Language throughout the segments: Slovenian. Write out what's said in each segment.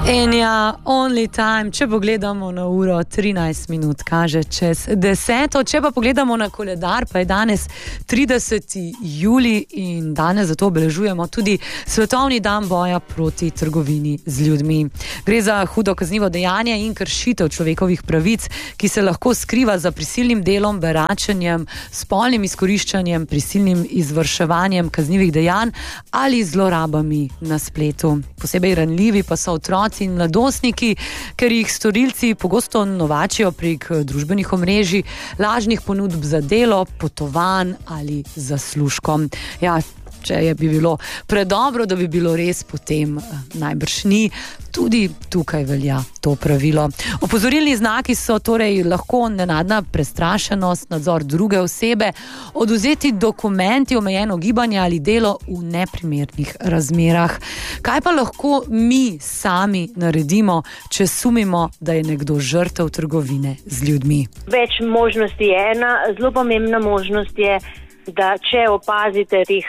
In ja, only time, če pogledamo na uro, 13 minut kaže čez 10. Če pa pogledamo na koledar, pa je danes 30. julij in danes zato obeležujemo tudi svetovni dan boja proti trgovini z ljudmi. Gre za hudo kaznivo dejanje in kršitev človekovih pravic, ki se lahko skriva za prisilnim delom, beračenjem, spolnim izkoriščanjem, prisilnim izvrševanjem kaznivih dejanj ali zlorabami na spletu. Posebej ranljivi pa so otroci in mladostniki, ker jih storilci pogosto novačijo prek družbenih omrežij, lažnih ponudb za delo, potovanj ali zaslužkom. Ja, če bi bilo predobro, da bi bilo res, potem najbrž ni. Tudi tukaj velja to pravilo. Opozorilni znaki so torej lahko nenadna prestrašenost, nadzor druge osebe, odvzeti dokumenti, omejeno gibanje ali delo v neprimernih razmerah. Kaj pa lahko mi sami naredimo, če sumimo, da je nekdo žrtev trgovine z ljudmi? Več možnosti je. Ena zelo pomembna možnost je, da če opazite teh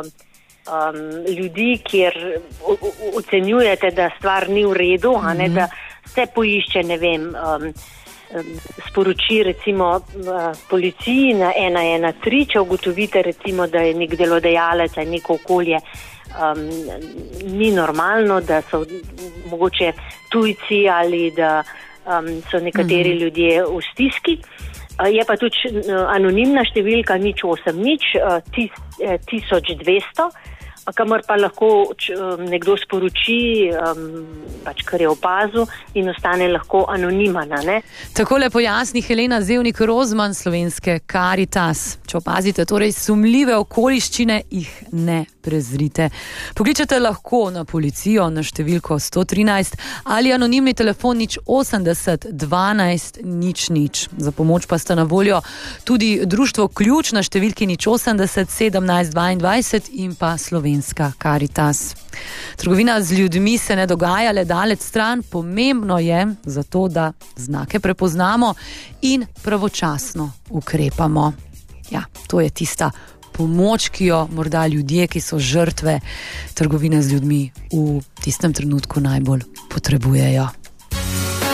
ljudi, kjer ocenjujete, da stvar ni v redu, da se poišče, ne vem, sporoči recimo policiji na 113, če ugotovite recimo, da je nek delodajalec ali neko okolje ni normalno, da so mogoče tujci ali da so nekateri ljudje v stiski. Je pa tudi anonimna številka 080 1200, kamor pa lahko nekdo sporoči, kar je opazil in ostane lahko anoniman. Takole pojasni Helena Zevnik-Rozman, Slovenske Karitas. Če opazite torej sumljive okoliščine, jih ne prezrite. Pokličete lahko na policijo na številko 113 ali anonimni telefon 080 12 00. Za pomoč pa sta na voljo tudi društvo Ključ na številki 080 17 22 in pa Slovenska Karitas. Trgovina z ljudmi se ne dogaja le daleč stran, pomembno je zato, da znake prepoznamo in pravočasno ukrepamo. Ja, to je tista pomoč, ki jo morda ljudje, ki so žrtve trgovine z ljudmi, v tistem trenutku najbolj potrebujejo.